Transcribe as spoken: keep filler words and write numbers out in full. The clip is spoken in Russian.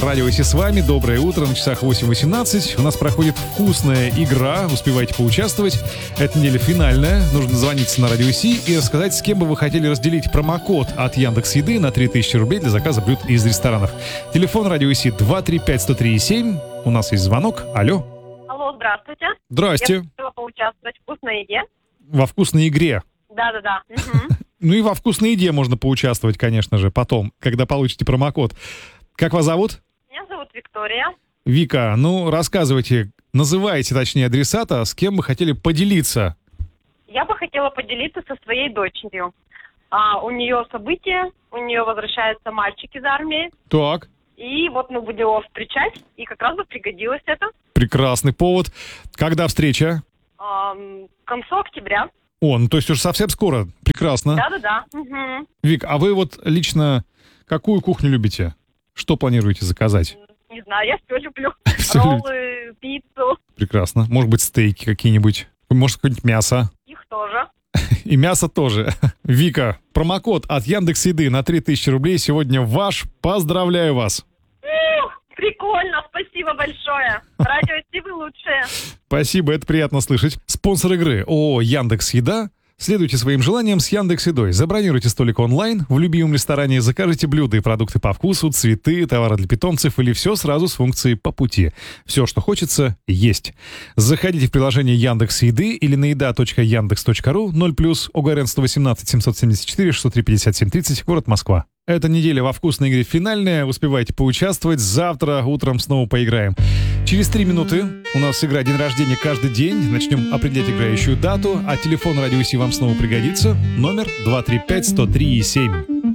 Радио Си с вами. Доброе утро. На часах восемь восемнадцать. У нас проходит вкусная игра. Успевайте поучаствовать. Эта неделя финальная. Нужно звонить на Радио Си и рассказать, с кем бы вы хотели разделить промокод от Яндекс.Еды на три тысячи рублей для заказа блюд из ресторанов. Телефон Радио Си два три пять сто три семь. У нас есть звонок. Алло. Алло, здравствуйте. Здрасте. Я хотела поучаствовать в вкусной еде. Во вкусной игре. Да-да-да. Угу. Ну и во вкусной еде можно поучаствовать, конечно же, потом, когда получите промокод. Как вас зовут? Меня зовут Виктория. Вика, ну рассказывайте, называйте, точнее, адресата, с кем вы хотели поделиться. Я бы хотела поделиться со своей дочерью. А, у нее событие, у нее возвращается мальчик из армии. Так. И вот мы будем его встречать, и как раз бы пригодилось это. Прекрасный повод. Когда встреча? А, к концу октября. О, ну то есть уже совсем скоро. Прекрасно. Да-да-да. Угу. Вик, а вы вот лично какую кухню любите? Что планируете заказать? Не знаю, я все люблю. Всё Роллы, пиццу. Прекрасно. Может быть, стейки какие-нибудь? Может, какое-нибудь мясо? Их тоже. И мясо тоже. Вика, промокод от Яндекс.Еды на три тысячи рублей сегодня ваш. Поздравляю вас. Ух, прикольно, спасибо большое. Радио Си вы лучшие. Спасибо, это приятно слышать. Спонсор игры ООО «Яндекс.Еда». Следуйте своим желаниям с Яндекс.Едой. Забронируйте столик онлайн в любимом ресторане, закажите блюда и продукты по вкусу, цветы, товары для питомцев или все сразу с функцией «По пути». Все, что хочется, есть. Заходите в приложение Яндекс.Еды или на еда точка яндекс точка ру, ноль плюс, ОГРН сто восемнадцать семьсот семьдесят четыре шестьсот три пятьдесят семь тридцать, город Москва. Эта неделя во вкусной игре финальная. Успевайте поучаствовать. Завтра утром снова поиграем. Через три минуты у нас игра «День рождения» каждый день. Начнем определять играющую дату. А телефон Радио Си вам снова пригодится. Номер два три пять сто три семь.